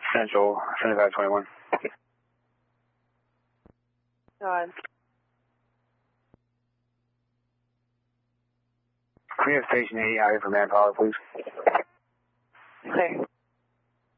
Central 7521. Can we have station 80 out here for manpower, please? Clear.